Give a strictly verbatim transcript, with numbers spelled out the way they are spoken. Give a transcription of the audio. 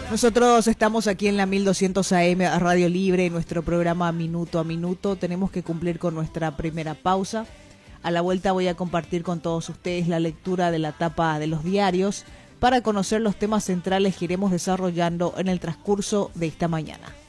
Nosotros estamos aquí en la mil doscientos A M Radio Libre, en nuestro programa Minuto a Minuto. Tenemos que cumplir con nuestra primera pausa. A la vuelta voy a compartir con todos ustedes la lectura de la tapa de los diarios para conocer los temas centrales que iremos desarrollando en el transcurso de esta mañana.